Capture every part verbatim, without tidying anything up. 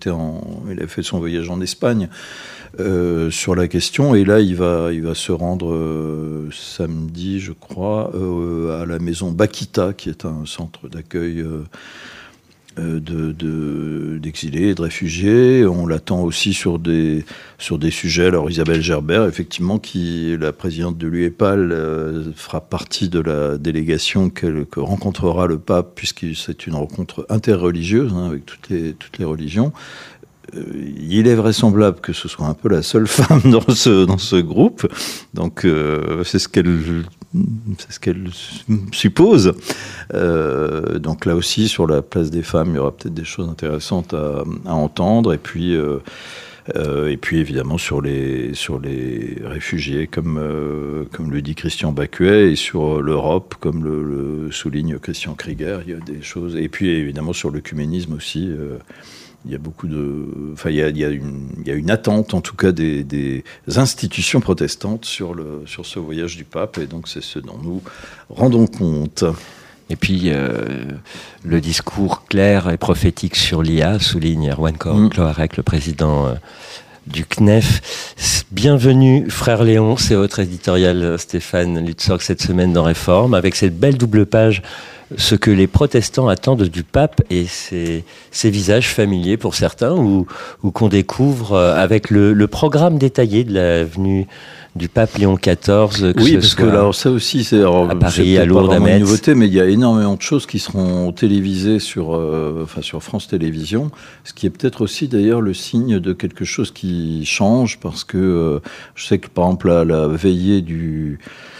en, il a fait son voyage en Espagne euh, sur la question, et là il va, il va se rendre euh, samedi, je crois, euh, à la maison Bakita, qui est un centre d'accueil euh, De, de, d'exilés et de réfugiés. On l'attend aussi sur des, sur des sujets. Alors Isabelle Gerbert, effectivement, qui est la présidente de l'U E P A L, euh, fera partie de la délégation qu'elle, que rencontrera le pape, puisque c'est une rencontre interreligieuse, hein, avec toutes les, toutes les religions. Euh, il est vraisemblable que ce soit un peu la seule femme dans ce, dans ce groupe. Donc euh, c'est ce qu'elle... C'est ce qu'elle suppose. Euh, donc là aussi, sur la place des femmes, il y aura peut-être des choses intéressantes à, à entendre. Et puis, euh, euh, et puis évidemment sur les sur les réfugiés, comme euh, comme le dit Christian Bacuet, et sur l'Europe, comme le, le souligne Christian Krieger, il y a des choses. Et puis évidemment sur l'œcuménisme aussi. Euh, Il y a beaucoup de, enfin, il y a, il y a une, il y a une attente, en tout cas, des, des institutions protestantes sur le, sur ce voyage du pape, et donc c'est ce dont nous rendons compte. Et puis, euh, le discours clair et prophétique sur l'I A, souligne Erwan Cloarec, le président euh, du C N E F. Bienvenue, frère Léon, c'est votre éditorial Stéphane Lutzorg cette semaine dans Réforme, avec cette belle double page, ce que les protestants attendent du pape et ses, ses visages familiers pour certains, ou, ou qu'on découvre avec le, le programme détaillé de la venue du pape Léon quatorze. Oui, parce que là, ça aussi, c'est alors, à Paris, à Lourdes, à Metz. Une nouveauté, mais il y a énormément de choses qui seront télévisées sur, euh, enfin, sur France Télévisions, ce qui est peut-être aussi d'ailleurs le signe de quelque chose qui change, parce que euh, je sais que par exemple la, la veillée du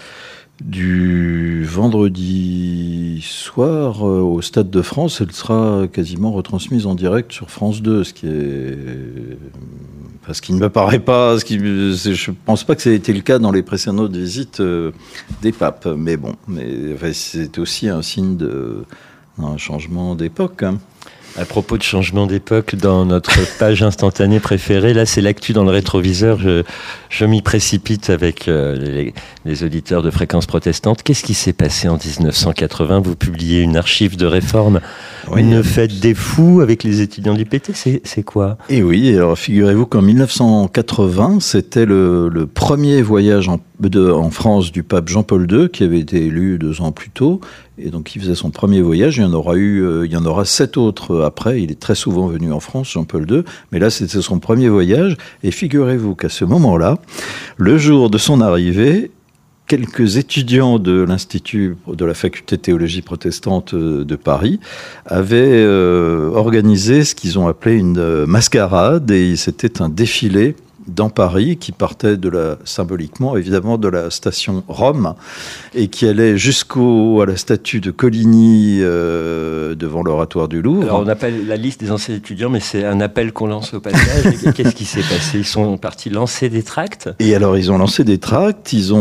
du vendredi soir euh, au Stade de France, elle sera quasiment retransmise en direct sur France deux, ce qui est, enfin, ce qui ne me paraît pas, ce qui, je pense pas que ça ait été le cas dans les précédentes visites euh, des papes, mais bon, mais enfin, c'est aussi un signe de un changement d'époque. Hein. À propos de changement d'époque, dans notre page instantanée préférée, là c'est l'actu dans le rétroviseur, je, je m'y précipite avec euh, les, les auditeurs de Fréquence Protestante. Qu'est-ce qui s'est passé en dix-neuf cent quatre-vingts ? Vous publiez une archive de Réforme, oui, une euh... fête des fous avec les étudiants du P T, c'est, c'est quoi ? Et oui, alors figurez-vous qu'en dix-neuf cent quatre-vingts, c'était le, le premier voyage en, de, en France du pape Jean-Paul deux, qui avait été élu deux ans plus tôt. Et donc, il faisait son premier voyage. Il y en aura eu, euh, il y en aura sept autres après. Il est très souvent venu en France, Jean-Paul deux. Mais là, c'était son premier voyage. Et figurez-vous qu'à ce moment-là, le jour de son arrivée, quelques étudiants de l'Institut de la Faculté de théologie protestante de Paris avaient euh, organisé ce qu'ils ont appelé une euh, mascarade. Et c'était un défilé dans Paris, qui partait de la, symboliquement, évidemment, de la station Rome, et qui allait jusqu'au, à la statue de Coligny, euh, devant l'oratoire du Louvre. Alors, on appelle la liste des anciens étudiants, mais c'est un appel qu'on lance au passage. Qu'est-ce qui s'est passé ? Ils sont partis lancer des tracts ? Et alors, ils ont lancé des tracts, ils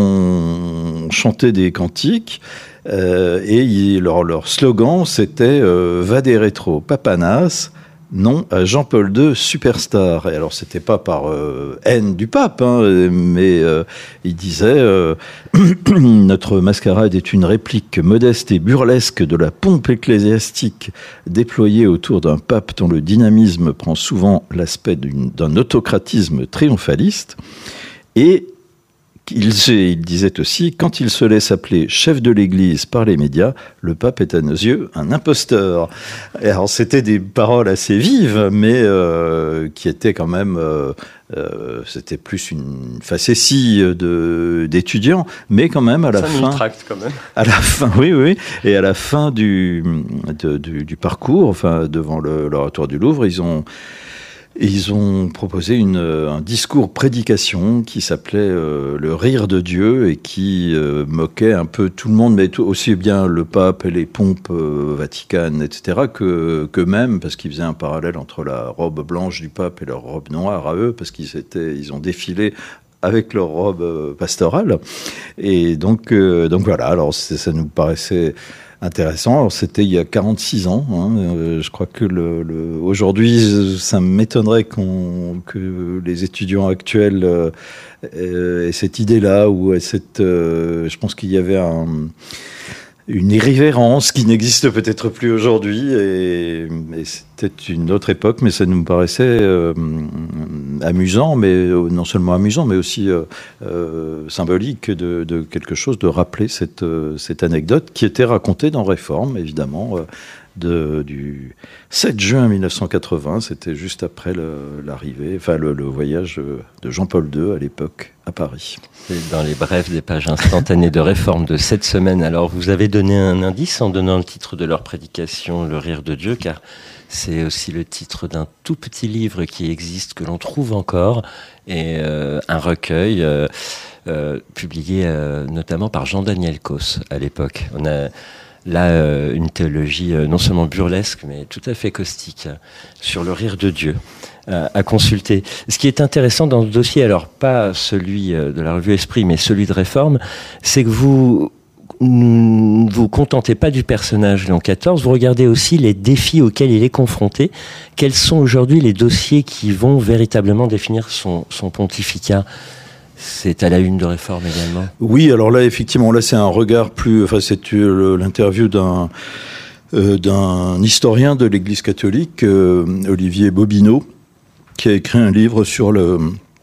ont chanté des cantiques, euh, et ils, leur, leur slogan, c'était euh, « Vade retro papanas », non à Jean-Paul deux, superstar. Et alors, c'était pas par euh, haine du pape, hein, mais euh, il disait euh, « Notre mascarade est une réplique modeste et burlesque de la pompe ecclésiastique déployée autour d'un pape dont le dynamisme prend souvent l'aspect d'une, d'un autocratisme triomphaliste. » Et Il, il disait aussi, quand il se laisse appeler chef de l'Église par les médias, le pape est à nos yeux un imposteur. Et alors, c'était des paroles assez vives, mais euh, qui étaient quand même, euh, euh, c'était plus une facétie de, d'étudiants, mais quand même à la fin, tract, quand même. à la fin, oui, oui, et à la fin du de, du, du parcours, enfin devant le, l'oratoire du Louvre, ils ont Et ils ont proposé une, un discours prédication qui s'appelait euh, Le rire de Dieu, et qui euh, moquait un peu tout le monde, mais tout, aussi bien le pape et les pompes euh, vaticanes, et cetera, que, que même, parce qu'ils faisaient un parallèle entre la robe blanche du pape et leur robe noire à eux, parce qu'ils étaient, ils ont défilé avec leur robe euh, pastorale. Et donc, euh, donc voilà, alors ça nous paraissait intéressant. Alors, c'était il y a quarante-six ans. Hein. Euh, je crois que le, le, aujourd'hui, ça m'étonnerait qu'on, que les étudiants actuels euh, aient cette idée-là, ou cette. Euh, je pense qu'il y avait un, une irrévérence qui n'existe peut-être plus aujourd'hui, et, et c'était une autre époque, mais ça nous paraissait euh, amusant, mais euh, non seulement amusant, mais aussi euh, euh, symbolique de, de quelque chose, de rappeler cette, euh, cette anecdote qui était racontée dans Réforme, évidemment, euh, de, du sept juin mille neuf cent quatre-vingts, c'était juste après le, l'arrivée, enfin le, le voyage de Jean-Paul deux à l'époque à Paris. C'est dans les brèves des pages instantanées de Réforme de cette semaine. Alors vous avez donné un indice en donnant le titre de leur prédication, Le rire de Dieu, car c'est aussi le titre d'un tout petit livre qui existe, que l'on trouve encore, et euh, un recueil euh, euh, publié euh, notamment par Jean-Daniel Causse à l'époque. On a là euh, une théologie euh, non seulement burlesque, mais tout à fait caustique, euh, sur le rire de Dieu, euh, à consulter. Ce qui est intéressant dans ce dossier, alors pas celui euh, de la revue Esprit, mais celui de Réforme, c'est que vous ne vous contentez pas du personnage Léon quatorze, vous regardez aussi les défis auxquels il est confronté. Quels sont aujourd'hui les dossiers qui vont véritablement définir son, son pontificat ? C'est à la une de Réforme également. Oui, alors là, effectivement, là, c'est un regard plus... Enfin, c'est euh, l'interview d'un, euh, d'un historien de l'Église catholique, euh, Olivier Bobineau, qui a écrit un livre sur le,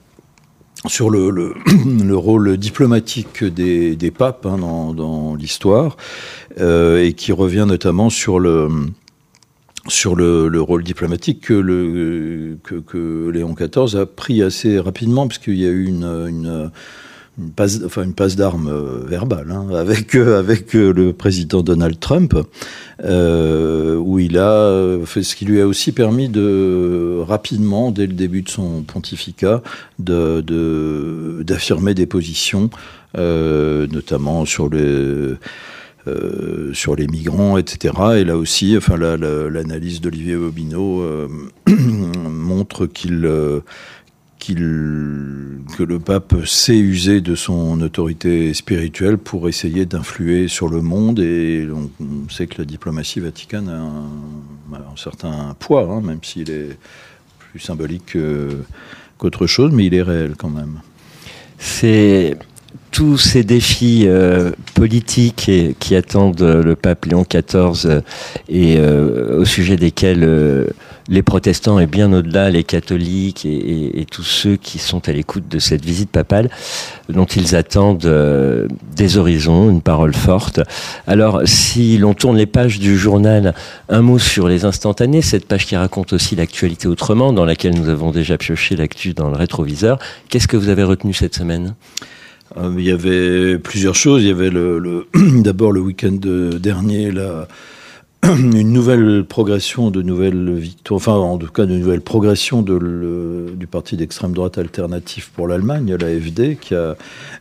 sur le, le, le rôle diplomatique des, des papes hein, dans, dans l'histoire, euh, et qui revient notamment sur le... sur le, le rôle diplomatique que, le, que, que Léon quatorze a pris assez rapidement, puisqu'il y a eu une, une, une passe, enfin une passe d'armes verbale hein, avec, avec le président Donald Trump, euh, où il a fait ce qui lui a aussi permis de rapidement, dès le début de son pontificat, de, de, d'affirmer des positions, euh, notamment sur les... Euh, sur les migrants, et cetera. Et là aussi, enfin, la, la, l'analyse d'Olivier Bobineau euh, montre qu'il, euh, qu'il, que le pape sait user de son autorité spirituelle pour essayer d'influer sur le monde. Et on, on sait que la diplomatie vaticane a un, un certain poids, hein, même s'il est plus symbolique que, qu'autre chose, mais il est réel quand même. C'est... Tous ces défis euh, politiques et, qui attendent le pape Léon quatorze euh, et euh, au sujet desquels euh, les protestants et bien au-delà les catholiques et, et, et tous ceux qui sont à l'écoute de cette visite papale, dont ils attendent euh, des horizons, une parole forte. Alors si l'on tourne les pages du journal, un mot sur les instantanés, cette page qui raconte aussi l'actualité autrement, dans laquelle nous avons déjà pioché l'actu dans le rétroviseur. Qu'est-ce que vous avez retenu cette semaine ? Il y avait plusieurs choses. Il y avait le, le, d'abord le week-end dernier, la, une nouvelle progression, de nouvelles victoires, enfin en tout cas de nouvelles progressions de le, du parti d'extrême droite alternatif pour l'Allemagne, l'A F D, qui, a,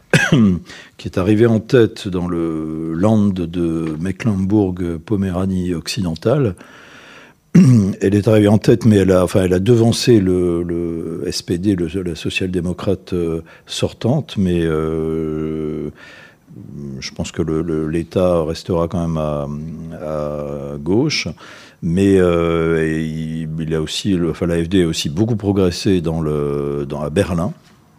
qui est arrivé en tête dans le Land de Mecklembourg-Poméranie occidentale. Elle est arrivée en tête, mais elle a, enfin, elle a devancé le, le S P D, le, la social-démocrate euh, sortante, mais euh, je pense que le, le, l'État restera quand même à, à gauche. Mais euh, il, il a aussi, le, enfin, l'A F D a aussi beaucoup progressé dans le, dans, à Berlin.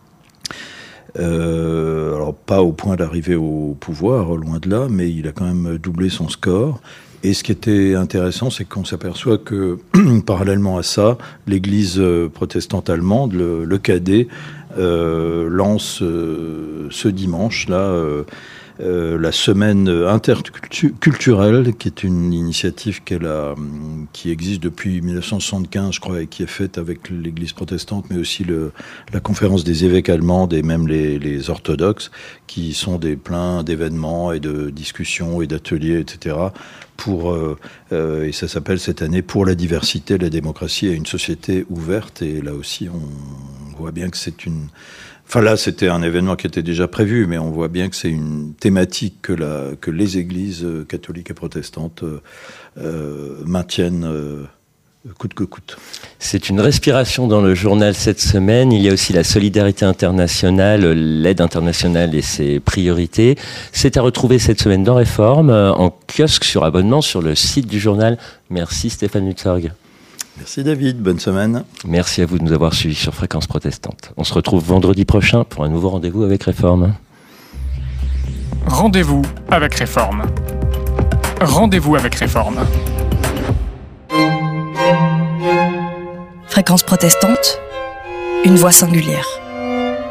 Euh, alors pas au point d'arriver au pouvoir, loin de là, mais il a quand même doublé son score. Et ce qui était intéressant, c'est qu'on s'aperçoit que, parallèlement à ça, l'Église protestante allemande, le, le K D, euh, lance euh, ce dimanche-là euh, euh, la semaine interculturelle, qui est une initiative qu'elle a, qui existe depuis mille neuf cent soixante-quinze, je crois, et qui est faite avec l'Église protestante, mais aussi le, la conférence des évêques allemandes et même les, les orthodoxes, qui sont des pleins d'événements et de discussions et d'ateliers, et cetera, pour, euh, euh, et ça s'appelle cette année « Pour la diversité, la démocratie et une société ouverte ». Et là aussi, on voit bien que c'est une... Enfin là, c'était un événement qui était déjà prévu, mais on voit bien que c'est une thématique que, la, que les églises catholiques et protestantes euh, maintiennent euh, coûte que coûte. C'est une respiration dans le journal cette semaine. Il y a aussi la solidarité internationale, l'aide internationale et ses priorités. C'est à retrouver cette semaine dans Réforme, en kiosque sur abonnement sur le site du journal. Merci Stéphane Lutzorg. Merci David, bonne semaine. Merci à vous de nous avoir suivis sur Fréquence Protestante. On se retrouve vendredi prochain pour un nouveau rendez-vous avec Réforme. Rendez-vous avec Réforme. rendez-vous avec Réforme. Fréquence protestante, une voix singulière.